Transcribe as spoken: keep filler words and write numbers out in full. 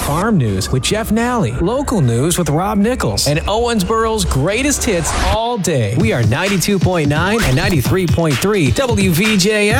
farm news with Jeff Nally, local news with Rob Nichols, and Owensboro's greatest hits all day. We are ninety-two point nine and ninety-three point three W V J F.